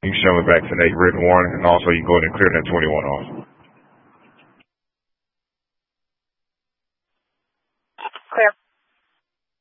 You can show me back to that written warning, and also you go ahead and clear that 21 off.